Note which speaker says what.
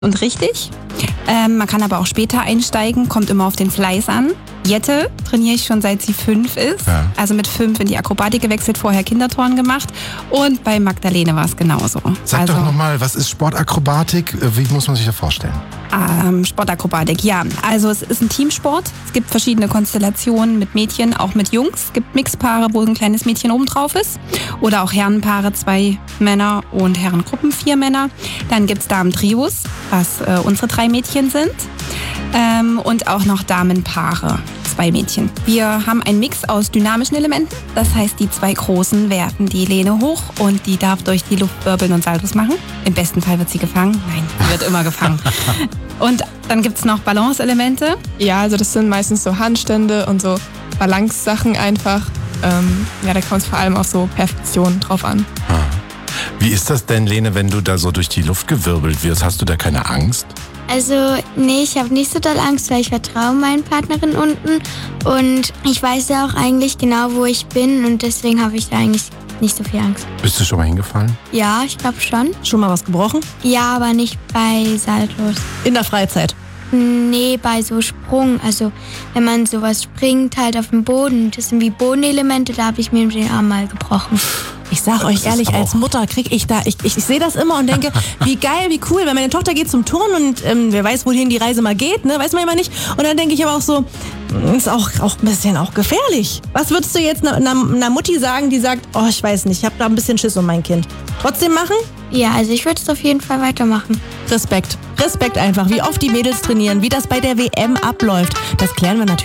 Speaker 1: und richtig. Man kann aber auch später einsteigen, kommt immer auf den Fleiß an. Jette trainiere ich schon seit sie 5 ist.
Speaker 2: Ja.
Speaker 1: Also mit 5 in die Akrobatik gewechselt, vorher Kinderturnen gemacht. Und bei Magdalene war es genauso.
Speaker 2: Sag doch nochmal, was ist Sportakrobatik? Wie muss man sich das vorstellen?
Speaker 1: Sportakrobatik, ja. Also es ist ein Teamsport. Es gibt verschiedene Konstellationen mit Mädchen, auch mit Jungs. Es gibt Mixpaare, wo ein kleines Mädchen oben drauf ist. Oder auch Herrenpaare, 2 Männer und Herrengruppen, 4 Männer. Dann gibt es Damen-Trios, was unsere 3 Mädchen sind. Und auch noch Damenpaare, 2 Mädchen. Wir haben einen Mix aus dynamischen Elementen. Das heißt, die 2 Großen werfen die Lehne hoch und die darf durch die Luft wirbeln und Saltos machen. Im besten Fall wird sie gefangen. Nein, sie wird immer gefangen. Und dann gibt es noch Balance-Elemente.
Speaker 3: Ja, also das sind meistens so Handstände und so Balance-Sachen einfach. Da kommt es vor allem auf so Perfektion drauf an.
Speaker 2: Wie ist das denn, Lene, wenn du da so durch die Luft gewirbelt wirst? Hast du da keine Angst?
Speaker 4: Also, nee, ich habe nicht so doll Angst, weil ich vertraue meinen Partnerin unten. Und ich weiß ja auch eigentlich genau, wo ich bin. Und deswegen habe ich da eigentlich nicht so viel Angst.
Speaker 2: Bist du schon mal hingefallen?
Speaker 4: Ja, ich glaube schon.
Speaker 5: Schon mal was gebrochen?
Speaker 4: Ja, aber nicht bei Saltos.
Speaker 5: In der Freizeit?
Speaker 4: Nee, bei so Sprung. Also, wenn man sowas springt halt auf dem Boden. Das sind wie Bodenelemente, da habe ich mir den Arm mal gebrochen.
Speaker 5: Ich sag euch ehrlich, als Mutter krieg ich da, ich sehe das immer und denke, wie geil, wie cool, weil meine Tochter geht zum Turnen und wer weiß, wohin die Reise mal geht, ne, weiß man immer nicht. Und dann denke ich aber auch so, ist auch ein bisschen auch gefährlich. Was würdest du jetzt einer Mutti sagen, die sagt, oh, ich weiß nicht, ich habe da ein bisschen Schiss um mein Kind. Trotzdem machen?
Speaker 4: Ja, also ich würde es auf jeden Fall weitermachen.
Speaker 5: Respekt einfach, wie oft die Mädels trainieren, wie das bei der WM abläuft. Das klären wir natürlich.